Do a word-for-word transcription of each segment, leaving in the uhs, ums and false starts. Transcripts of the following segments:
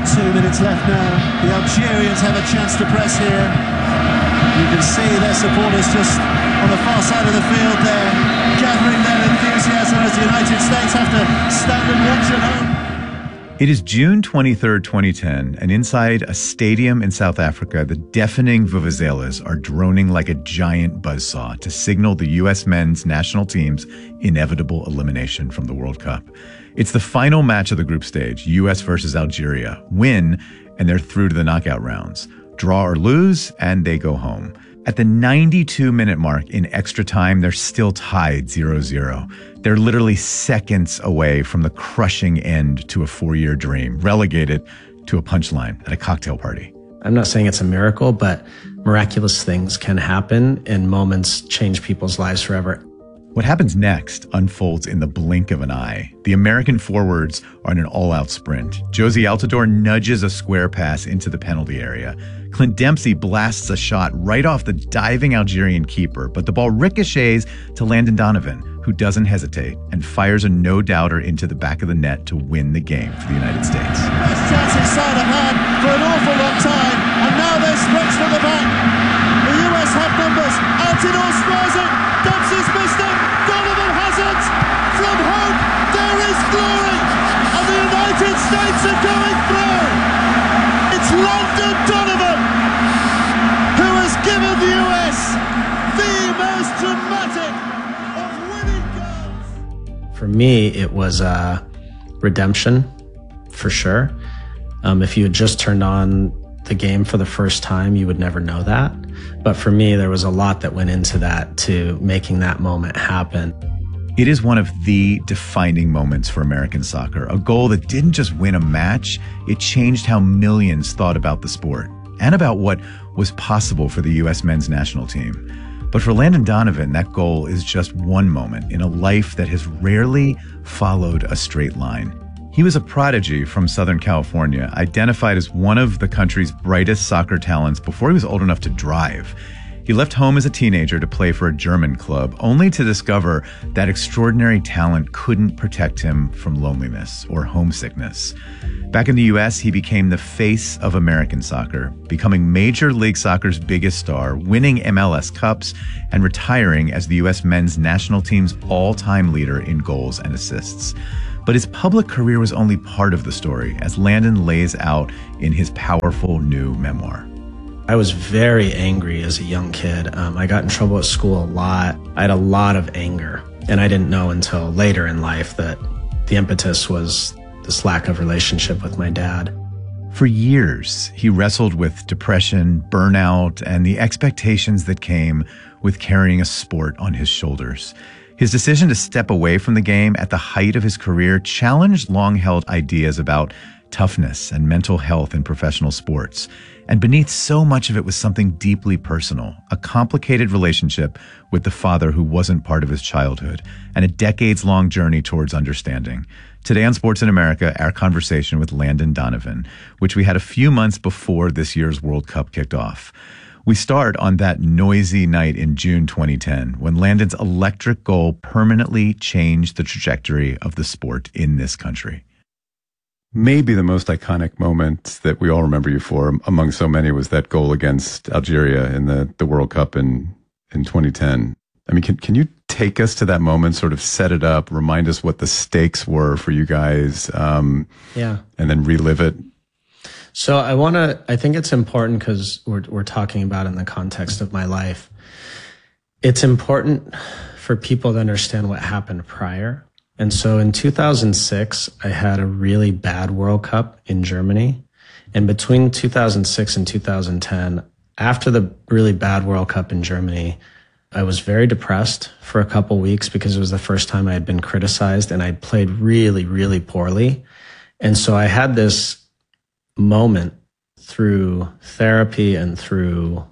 Two minutes left now. The Algerians have a chance to press here. You can see their supporters just on the far side of the field there, gathering their enthusiasm as the United States have to stand and watch at home. It is June twenty-third, twenty ten, and inside a stadium in South Africa, the deafening vuvuzelas are droning like a giant buzzsaw to signal the U S men's national team's inevitable elimination from the World Cup. It's the final match of the group stage, U S versus Algeria. Win, and they're through to the knockout rounds. Draw or lose, and they go home. At the ninety-two minute mark in extra time, they're still tied zero zero. They're literally seconds away from the crushing end to a four-year dream, relegated to a punchline at a cocktail party. I'm not saying it's a miracle, but miraculous things can happen and moments change people's lives forever. What happens next unfolds in the blink of an eye. The American forwards are in an all-out sprint. Jozy Altidore nudges a square pass into the penalty area. Clint Dempsey blasts a shot right off the diving Algerian keeper, but the ball ricochets to Landon Donovan, who doesn't hesitate and fires a no-doubter into the back of the net to win the game for the United States. First chance inside of hand for an awful long time, and now they're stretched at the back. The U S have numbers. Altidore scores it. Dempsey's missed it. Donovan has it. From home, there is glory, and the United States are going through. It's Landon Donovan who has given the U S the most dramatic of winning goals. For me, it was a redemption, for sure. Um, if you had just turned on the game for the first time, you would never know that. But for me, there was a lot that went into that to making that moment happen. It is one of the defining moments for American soccer, a goal that didn't just win a match, it changed how millions thought about the sport and about what was possible for the U S men's national team. But for Landon Donovan, that goal is just one moment in a life that has rarely followed a straight line. He was a prodigy from Southern California, identified as one of the country's brightest soccer talents before he was old enough to drive. He left home as a teenager to play for a German club, only to discover that extraordinary talent couldn't protect him from loneliness or homesickness. Back in the U S, he became the face of American soccer, becoming Major League Soccer's biggest star, winning M L S Cups, and retiring as the U S men's national team's all-time leader in goals and assists. But his public career was only part of the story, as Landon lays out in his powerful new memoir. I was very angry as a young kid. Um, I got in trouble at school a lot. I had a lot of anger, and I didn't know until later in life that the impetus was this lack of relationship with my dad. For years, he wrestled with depression, burnout, and the expectations that came with carrying a sport on his shoulders. His decision to step away from the game at the height of his career challenged long-held ideas about toughness and mental health in professional sports. And beneath so much of it was something deeply personal, a complicated relationship with the father who wasn't part of his childhood, and a decades-long journey towards understanding. Today on Sports in America, our conversation with Landon Donovan, which we had a few months before this year's World Cup kicked off. We start on that noisy night in June twenty ten, when Landon's electric goal permanently changed the trajectory of the sport in this country. Maybe the most iconic moment that we all remember you for, among so many, was that goal against Algeria in the, the World Cup in, in twenty ten. I mean, can, can you take us to that moment, sort of set it up, remind us what the stakes were for you guys, um, yeah, and then relive it? So I want to, I think it's important because we're, we're talking about in the context of my life. It's important for people to understand what happened prior. And so in two thousand six, I had a really bad World Cup in Germany. And between two thousand six and two thousand ten, after the really bad World Cup in Germany, I was very depressed for a couple weeks because it was the first time I had been criticized and I'd played really, really poorly. And so I had this moment through therapy and through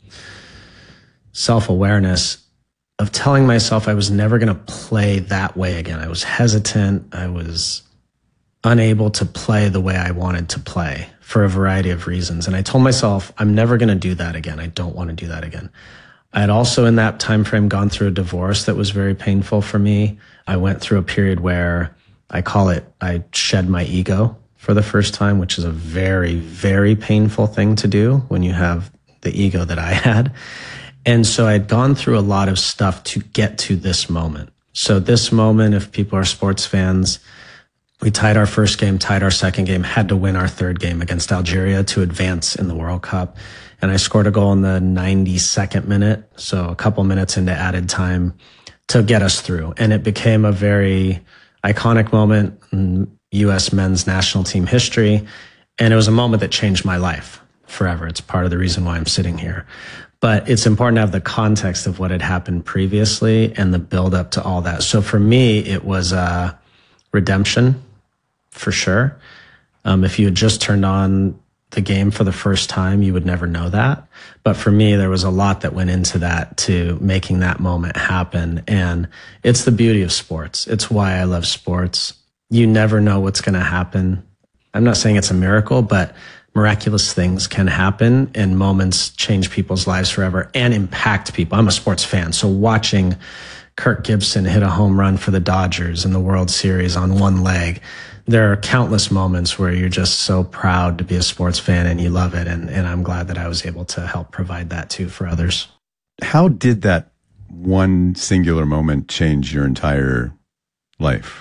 self-awareness of telling myself I was never going to play that way again. I was hesitant. I was unable to play the way I wanted to play for a variety of reasons. And I told myself, I'm never going to do that again. I don't want to do that again. I had also in that time frame gone through a divorce that was very painful for me. I went through a period where I call it, I shed my ego for the first time, which is a very, very painful thing to do when you have the ego that I had. And so I'd gone through a lot of stuff to get to this moment. So this moment, if people are sports fans, we tied our first game, tied our second game, had to win our third game against Algeria to advance in the World Cup. And I scored a goal in the ninety-second minute, so a couple minutes into added time to get us through. And it became a very iconic moment in U S men's national team history. And it was a moment that changed my life forever. It's part of the reason why I'm sitting here. But it's important to have the context of what had happened previously and the build up to all that. So for me, it was a redemption for sure. Um, if you had just turned on the game for the first time, you would never know that. But for me, there was a lot that went into that to making that moment happen. And it's the beauty of sports. It's why I love sports. You never know what's going to happen. I'm not saying it's a miracle, but miraculous things can happen and moments change people's lives forever and impact people. I'm a sports fan, so watching Kirk Gibson hit a home run for the Dodgers in the World Series on one leg, there are countless moments where you're just so proud to be a sports fan and you love it. And, and I'm glad that I was able to help provide that too for others. How did that one singular moment change your entire life?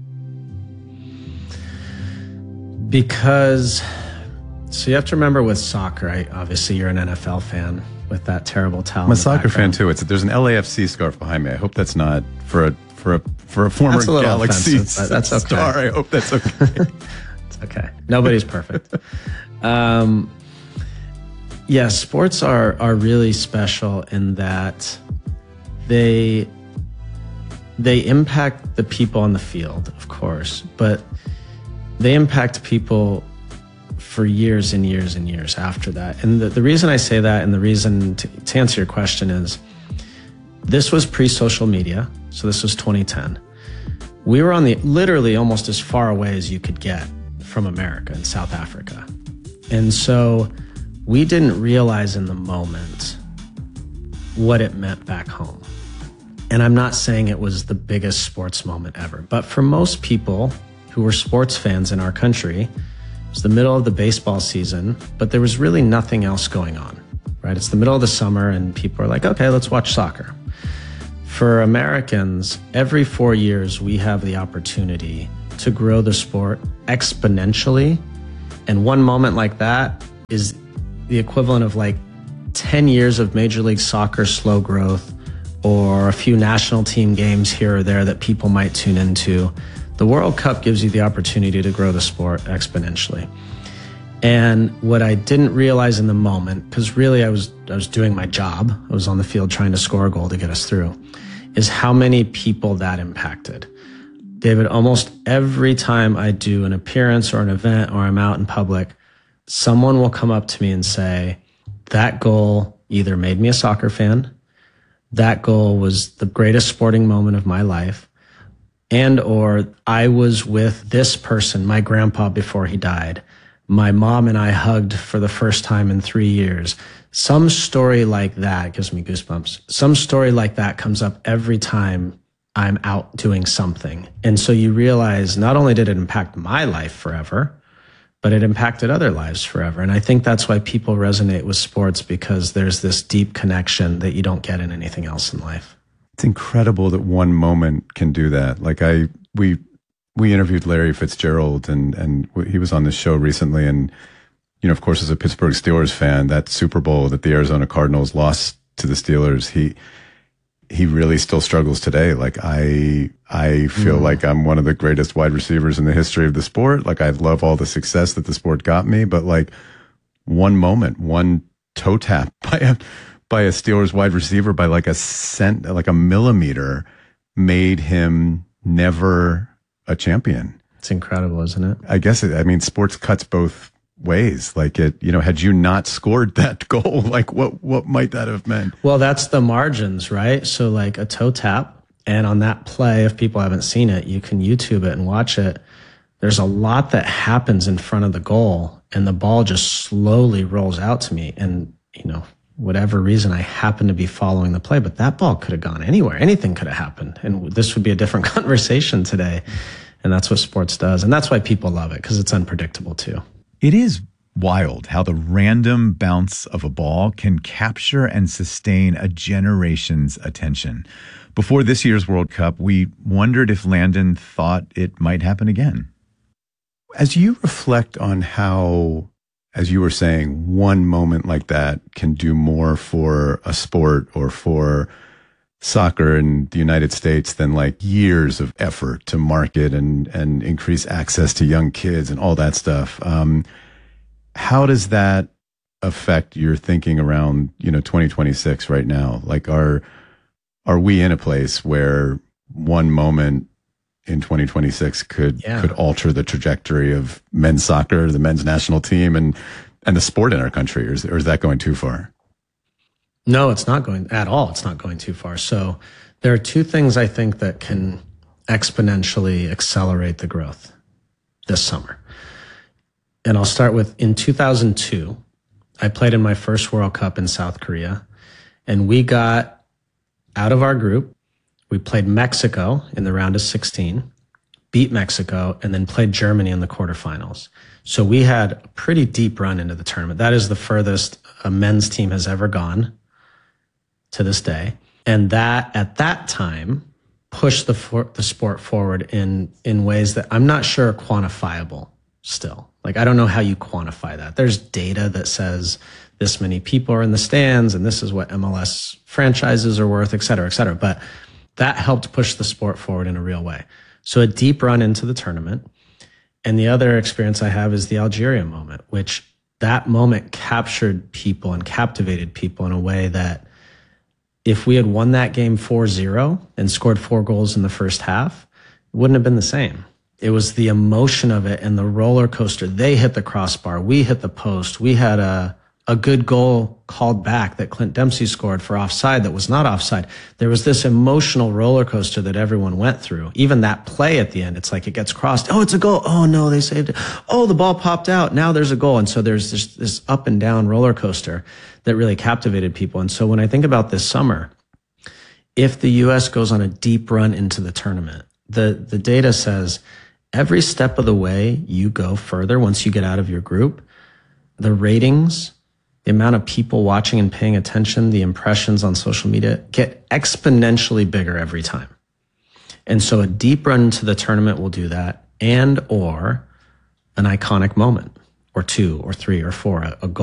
Because, so you have to remember with soccer, right? Obviously you're an N F L fan with that terrible towel. I'm a soccer fan too. It's there's an L A F C scarf behind me. I hope that's not for a for a for a former that's a Galaxy that's okay. star. I hope that's okay. It's okay. Nobody's perfect. Um, yeah, sports are are really special in that they they impact the people on the field, of course, but they impact people for years and years and years after that. And the, the reason I say that and the reason to, to answer your question is this was pre-social media. So this was twenty ten. We were on the literally almost as far away as you could get from America in South Africa. And so we didn't realize in the moment what it meant back home. And I'm not saying it was the biggest sports moment ever, but for most people who were sports fans in our country, it was the middle of the baseball season, but there was really nothing else going on, right? It's the middle of the summer and people are like, okay, let's watch soccer. For Americans, every four years, we have the opportunity to grow the sport exponentially. And one moment like that is the equivalent of like ten years of Major League Soccer slow growth or a few national team games here or there that people might tune into. The World Cup gives you the opportunity to grow the sport exponentially. And what I didn't realize in the moment, because really I was I was doing my job, I was on the field trying to score a goal to get us through, is how many people that impacted. David, almost every time I do an appearance or an event or I'm out in public, someone will come up to me and say, that goal either made me a soccer fan, that goal was the greatest sporting moment of my life, and or I was with this person, my grandpa, before he died. My mom and I hugged for the first time in three years. Some story like that gives me goosebumps. Some story like that comes up every time I'm out doing something. And so you realize not only did it impact my life forever, but it impacted other lives forever. And I think that's why people resonate with sports, because there's this deep connection that you don't get in anything else in life. It's incredible that one moment can do that. Like I, we, we interviewed Larry Fitzgerald and, and he was on this show recently. And, you know, of course, as a Pittsburgh Steelers fan, that Super Bowl that the Arizona Cardinals lost to the Steelers, he, he really still struggles today. Like I, I feel mm. like I'm one of the greatest wide receivers in the history of the sport. Like I love all the success that the sport got me, but like one moment, one toe tap by a, by a Steelers wide receiver by like a cent, like a millimeter, made him never a champion. It's incredible, isn't it? I guess it, I mean, sports cuts both ways. Like it, you know, had you not scored that goal, like what, what might that have meant? Well, that's the margins, right? So like a toe tap, and on that play, if people haven't seen it, you can YouTube it and watch it. There's a lot that happens in front of the goal and the ball just slowly rolls out to me. And, you know, whatever reason, I happen to be following the play, but that ball could have gone anywhere. Anything could have happened. And this would be a different conversation today. And that's what sports does. And that's why people love it, because it's unpredictable too. It is wild how the random bounce of a ball can capture and sustain a generation's attention. Before this year's World Cup, we wondered if Landon thought it might happen again. As you reflect on how, as you were saying, one moment like that can do more for a sport or for soccer in the United States than like years of effort to market and, and increase access to young kids and all that stuff. Um, how does that affect your thinking around, you know, twenty twenty-six right now? Like, are, are we in a place where one moment in twenty twenty-six could, yeah. could alter the trajectory of men's soccer, the men's national team, and, and the sport in our country? Or is, or is that going too far? No, it's not going at all. It's not going too far. So there are two things I think that can exponentially accelerate the growth this summer. And I'll start with, in two thousand two, I played in my first World Cup in South Korea, and we got out of our group. We played Mexico in the round of sixteen, beat Mexico, and then played Germany in the quarterfinals. So we had a pretty deep run into the tournament. That is the furthest a men's team has ever gone to this day. And that, at that time, pushed the for, the sport forward in, in ways that I'm not sure are quantifiable still. Like, I don't know how you quantify that. There's data that says this many people are in the stands and this is what M L S franchises are worth, et cetera, et cetera. But that helped push the sport forward in a real way. So a deep run into the tournament. And the other experience I have is the Algeria moment, which that moment captured people and captivated people in a way that if we had won that game four zero and scored four goals in the first half, it wouldn't have been the same. It was the emotion of it and the roller coaster. They hit the crossbar. We hit the post. We had a, a good goal called back that Clint Dempsey scored for offside that was not offside. There was this emotional roller coaster that everyone went through. Even that play at the end, it's like it gets crossed. Oh, it's a goal. Oh, no, they saved it. Oh, the ball popped out. Now there's a goal. And so there's this, this up and down roller coaster that really captivated people. And so when I think about this summer, if the U S goes on a deep run into the tournament, the, the data says every step of the way you go further once you get out of your group, the ratings, the amount of people watching and paying attention, the impressions on social media get exponentially bigger every time. And so a deep run into the tournament will do that, and or an iconic moment or two or three or four, a, a goal.